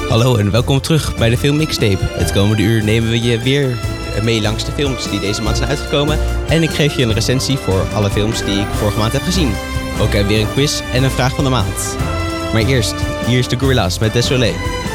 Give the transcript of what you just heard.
Hallo en welkom terug bij de Film Mixtape. Het komende uur nemen we je weer mee langs de films die deze maand zijn uitgekomen. En ik geef je een recensie voor alle films die ik vorige maand heb gezien. Ook hebben we weer een quiz en een vraag van de maand. Maar eerst, hier is de Gorillaz met Désolé.